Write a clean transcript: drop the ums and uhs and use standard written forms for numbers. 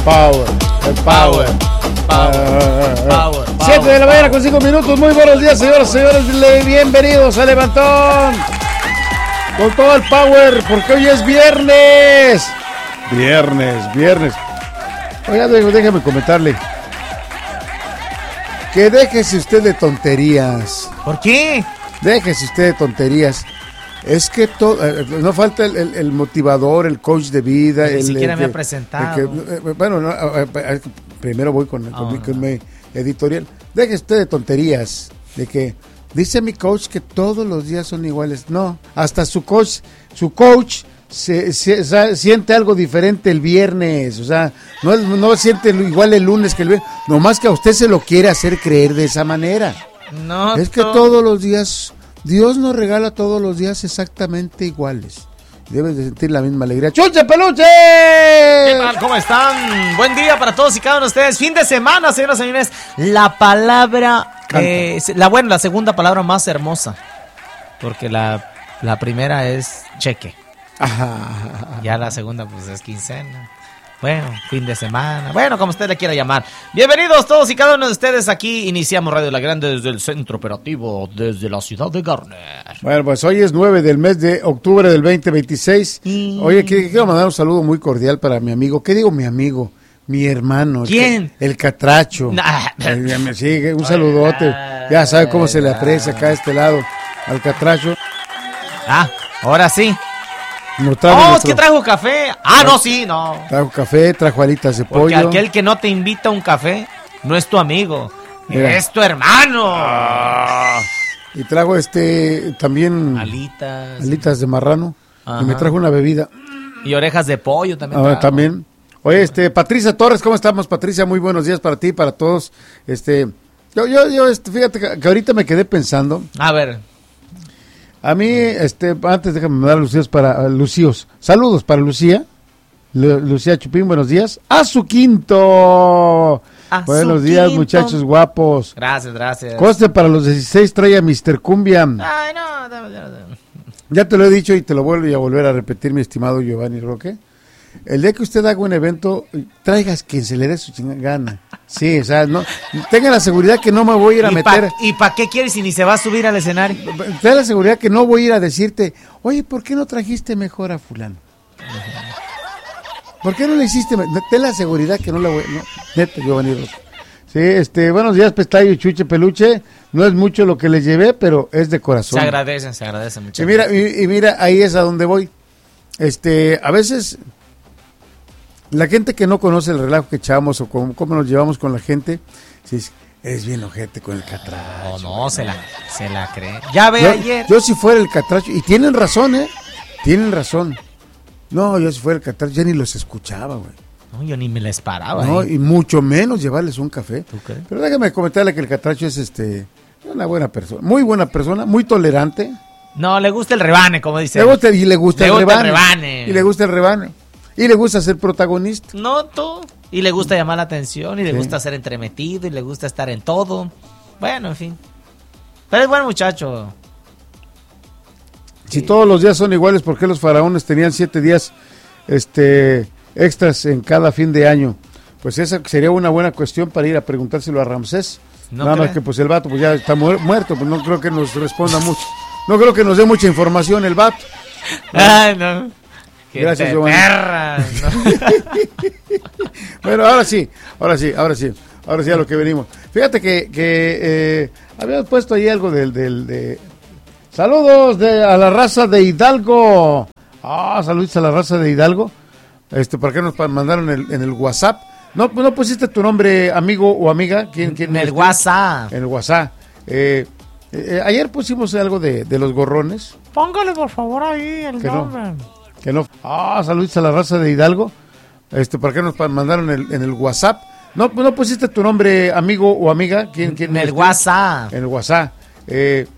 7 de la mañana con 5 minutos. Muy buenos días, señoras y señores. Bienvenidos a Levantón. Con todo el power, porque hoy es viernes. Viernes. Oiga, déjame comentarle. Que déjese usted de tonterías. ¿Por qué? Déjese usted de tonterías. Es que no falta el motivador, el coach de vida. Ni siquiera me ha presentado. Primero voy con mi editorial. Déjese usted de tonterías. De que dice mi coach que todos los días son iguales. No, hasta su coach siente algo diferente el viernes. O sea, no siente igual el lunes que el viernes. Nomás que a usted se lo quiere hacer creer de esa manera. No, es que todos los días, Dios nos regala todos los días exactamente iguales. Debes de sentir la misma alegría. ¡Chuche, peluche! ¿Qué tal? ¿Cómo están? Buen día para todos y cada uno de ustedes. Fin de semana, señoras y señores. La palabra, la segunda palabra más hermosa. Porque la primera es cheque. Ajá. Ya la segunda pues es quincena. Bueno, fin de semana. Bueno, como usted le quiera llamar. Bienvenidos todos y cada uno de ustedes. Aquí iniciamos Radio La Grande desde el centro operativo, desde la ciudad de Garner. Bueno, pues hoy es 9 del mes de octubre del 2026. Oye, quiero mandar un saludo muy cordial para mi amigo. ¿Qué digo mi amigo? Mi hermano. ¿Quién? El Catracho. Sí, un saludote. Ya sabe cómo se le aprecia acá a este lado al Catracho. Ahora sí. Es que trajo café. No. Trajo café, trajo alitas de pollo. Porque aquel que no te invita a un café no es tu amigo, es tu hermano. Y trajo también alitas de marrano. Ajá. Y me trajo una bebida. Y orejas de pollo también. También. Oye, Patricia Torres, ¿cómo estamos, Patricia? Muy buenos días para ti, para todos. Yo fíjate que ahorita me quedé pensando. A ver. A mí, antes déjame mandar Lucíos. Saludos para Lucía. Lucía Chupín, buenos días. ¡A su quinto! Buenos días, muchachos guapos. Gracias. Coste para los 16, trae a Mr. Cumbia. Ay, no. Ya te lo he dicho y te lo vuelvo a volver a repetir, mi estimado Giovanni Roque. El día que usted haga un evento, traigas quien se le dé su gana. Sí, o sea, no, tenga la seguridad que no me voy a ir a meter. ¿Y para qué quieres si ni se va a subir al escenario? Ten la seguridad que no voy a ir a decirte, oye, ¿por qué no trajiste mejor a fulano? ¿Por qué no le hiciste? Ten la seguridad que no la voy a... No, neta, Giovanni Roque. Sí, buenos días, Pestayo y Chuche Peluche. No es mucho lo que les llevé, pero es de corazón. Se agradecen mucho. Y mira, ahí es a donde voy. A veces... La gente que no conoce el relajo que echamos o cómo nos llevamos con la gente, eres bien ojete con el Catracho. No, se la cree. Ya ve ayer. Yo si fuera el Catracho, y tienen razón, tienen razón. No, yo si fuera el Catracho ya ni los escuchaba, güey. No, yo ni me les paraba. No, y mucho menos llevarles un café. ¿Tú crees? Pero déjame comentarle que el Catracho es una buena persona, muy tolerante. No, le gusta el rebane, como dice. Le gusta el rebane. Y le gusta el rebane. Y le gusta ser protagonista. No, tú. Y le gusta llamar la atención, y le gusta ser entremetido, y le gusta estar en todo. Bueno, en fin. Pero es buen muchacho. Si todos los días son iguales, ¿por qué los faraones tenían 7 días extras en cada fin de año? Pues esa sería una buena cuestión para ir a preguntárselo a Ramsés. Nada más que pues el vato pues ya está muerto, pues no creo que nos responda mucho. No creo que nos dé mucha información el vato. Ay, no. Gracias, Giovanni. ¿No? Bueno, ahora sí a lo que venimos. Fíjate que habíamos puesto ahí algo de saludos a la raza de Hidalgo. Saludos a la raza de Hidalgo. ¿Por qué nos mandaron en el WhatsApp? No pusiste tu nombre, amigo o amiga. ¿Quién en el WhatsApp. En el WhatsApp. Ayer pusimos algo de los gorrones. Póngale por favor ahí el nombre. Que no. Saludos a la raza de Hidalgo. ¿Por qué nos mandaron en el WhatsApp? No pusiste tu nombre, amigo o amiga. ¿Quién en el WhatsApp. En el WhatsApp.